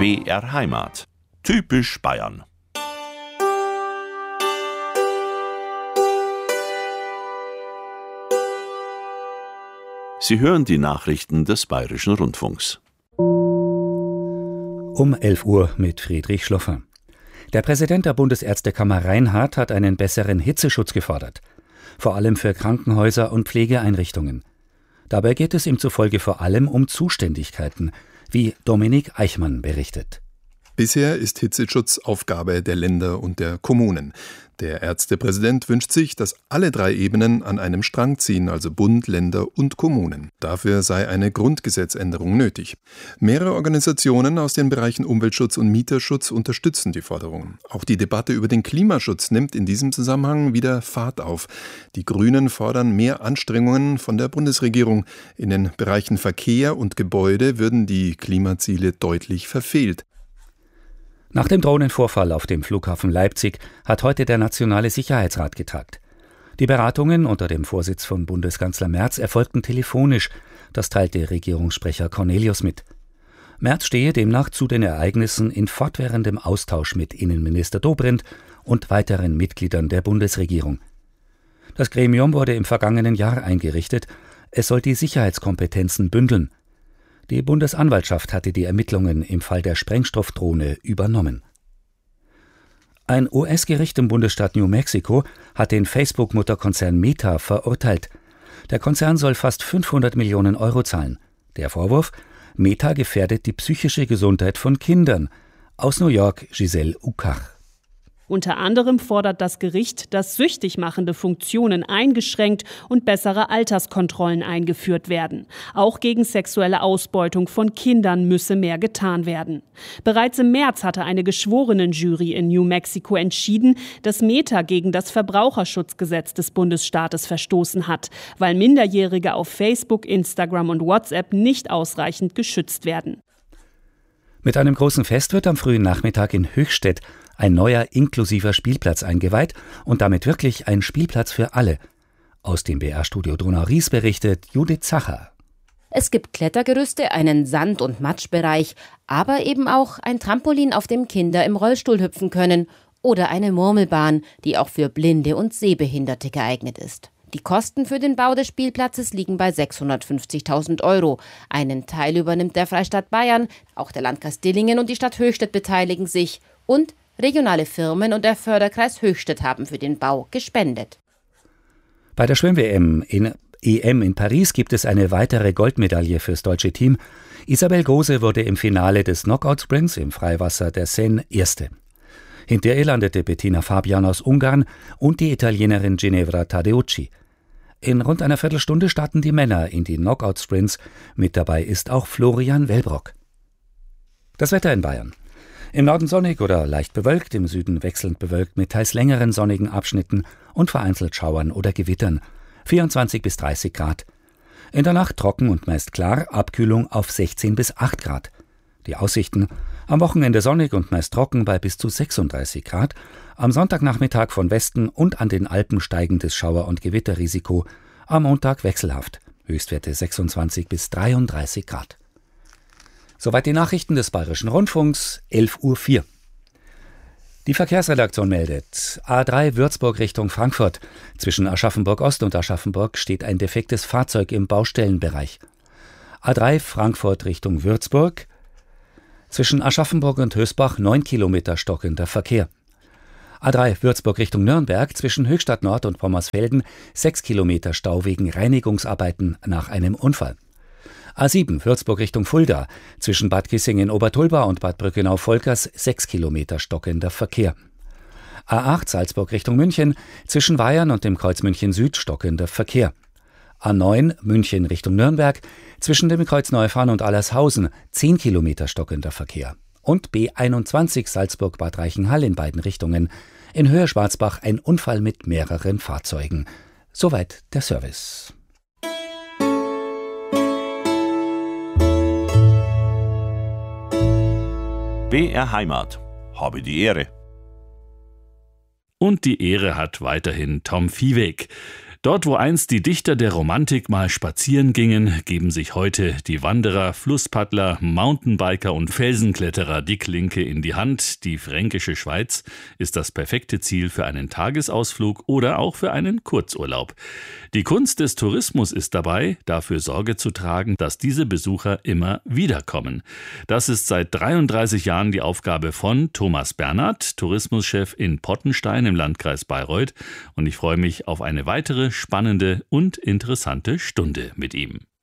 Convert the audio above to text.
BR Heimat. Typisch Bayern. Sie hören die Nachrichten des Bayerischen Rundfunks. Um 11 Uhr mit Friedrich Schloffer. Der Präsident der Bundesärztekammer Reinhardt hat einen besseren Hitzeschutz gefordert. Vor allem für Krankenhäuser und Pflegeeinrichtungen. Dabei geht es ihm zufolge vor allem um Zuständigkeiten, wie Dominik Eichmann berichtet. Bisher ist Hitzeschutz Aufgabe der Länder und der Kommunen. Der Ärztepräsident wünscht sich, dass alle 3 Ebenen an einem Strang ziehen, also Bund, Länder und Kommunen. Dafür sei eine Grundgesetzänderung nötig. Mehrere Organisationen aus den Bereichen Umweltschutz und Mieterschutz unterstützen die Forderungen. Auch die Debatte über den Klimaschutz nimmt in diesem Zusammenhang wieder Fahrt auf. Die Grünen fordern mehr Anstrengungen von der Bundesregierung. In den Bereichen Verkehr und Gebäude würden die Klimaziele deutlich verfehlt. Nach dem Drohnenvorfall auf dem Flughafen Leipzig hat heute der Nationale Sicherheitsrat getagt. Die Beratungen unter dem Vorsitz von Bundeskanzler Merz erfolgten telefonisch, das teilte Regierungssprecher Cornelius mit. Merz stehe demnach zu den Ereignissen in fortwährendem Austausch mit Innenminister Dobrindt und weiteren Mitgliedern der Bundesregierung. Das Gremium wurde im vergangenen Jahr eingerichtet, es soll die Sicherheitskompetenzen bündeln. Die Bundesanwaltschaft hatte die Ermittlungen im Fall der Sprengstoffdrohne übernommen. Ein US-Gericht im Bundesstaat New Mexico hat den Facebook-Mutterkonzern Meta verurteilt. Der Konzern soll fast 500 Millionen Euro zahlen. Der Vorwurf: Meta gefährdet die psychische Gesundheit von Kindern. Aus New York Giselle Ukach. Unter anderem fordert das Gericht, dass süchtig machende Funktionen eingeschränkt und bessere Alterskontrollen eingeführt werden. Auch gegen sexuelle Ausbeutung von Kindern müsse mehr getan werden. Bereits im März hatte eine Geschworenenjury in New Mexico entschieden, dass Meta gegen das Verbraucherschutzgesetz des Bundesstaates verstoßen hat, weil Minderjährige auf Facebook, Instagram und WhatsApp nicht ausreichend geschützt werden. Mit einem großen Fest wird am frühen Nachmittag in Höchstädt ein neuer inklusiver Spielplatz eingeweiht und damit wirklich ein Spielplatz für alle. Aus dem BR-Studio Donau-Ries berichtet Judith Zacher. Es gibt Klettergerüste, einen Sand- und Matschbereich, aber eben auch ein Trampolin, auf dem Kinder im Rollstuhl hüpfen können, oder eine Murmelbahn, die auch für Blinde und Sehbehinderte geeignet ist. Die Kosten für den Bau des Spielplatzes liegen bei 650.000 Euro. Einen Teil übernimmt der Freistaat Bayern, auch der Landkreis Dillingen und die Stadt Höchstädt beteiligen sich und regionale Firmen und der Förderkreis Höchstädt haben für den Bau gespendet. Bei der Schwimm-WM EM in Paris gibt es eine weitere Goldmedaille fürs deutsche Team. Isabel Gose wurde im Finale des Knockout-Sprints im Freiwasser der Seine Erste. Hinter ihr landete Bettina Fabian aus Ungarn und die Italienerin Ginevra Tadeucci. In rund einer Viertelstunde starten die Männer in die Knockout-Sprints. Mit dabei ist auch Florian Wellbrock. Das Wetter in Bayern. Im Norden sonnig oder leicht bewölkt, im Süden wechselnd bewölkt mit teils längeren sonnigen Abschnitten und vereinzelt Schauern oder Gewittern. 24 bis 30 Grad. In der Nacht trocken und meist klar, Abkühlung auf 16 bis 8 Grad. Die Aussichten: am Wochenende sonnig und meist trocken bei bis zu 36 Grad. Am Sonntagnachmittag von Westen und an den Alpen steigendes Schauer- und Gewitterrisiko. Am Montag wechselhaft. Höchstwerte 26 bis 33 Grad. Soweit die Nachrichten des Bayerischen Rundfunks, 11:04 Uhr. Die Verkehrsredaktion meldet: A3 Würzburg Richtung Frankfurt. Zwischen Aschaffenburg Ost und Aschaffenburg steht ein defektes Fahrzeug im Baustellenbereich. A3 Frankfurt Richtung Würzburg. Zwischen Aschaffenburg und Hösbach 9 Kilometer stockender Verkehr. A3 Würzburg Richtung Nürnberg. Zwischen Höchstadt Nord und Pommersfelden 6 Kilometer Stau wegen Reinigungsarbeiten nach einem Unfall. A7 Würzburg Richtung Fulda. Zwischen Bad Kissingen-Obertulba und Bad Brückenau-Volkers 6 Kilometer stockender Verkehr. A8 Salzburg Richtung München. Zwischen Weyern und dem Kreuz München Süd stockender Verkehr. A9 München Richtung Nürnberg. Zwischen dem Kreuz Neufahren und Allershausen 10 Kilometer stockender Verkehr. Und B21 Salzburg-Bad Reichenhall in beiden Richtungen. In Höhe Schwarzbach ein Unfall mit mehreren Fahrzeugen. Soweit der Service. BR Heimat. Habe die Ehre. Und die Ehre hat weiterhin Tom Viehweg. Dort, wo einst die Dichter der Romantik mal spazieren gingen, geben sich heute die Wanderer, Flusspaddler, Mountainbiker und Felsenkletterer die Klinke in die Hand. Die fränkische Schweiz ist das perfekte Ziel für einen Tagesausflug oder auch für einen Kurzurlaub. Die Kunst des Tourismus ist dabei, dafür Sorge zu tragen, dass diese Besucher immer wiederkommen. Das ist seit 33 Jahren die Aufgabe von Thomas Bernhard, Tourismuschef in Pottenstein im Landkreis Bayreuth. Und ich freue mich auf eine weitere spannende und interessante Stunde mit ihm.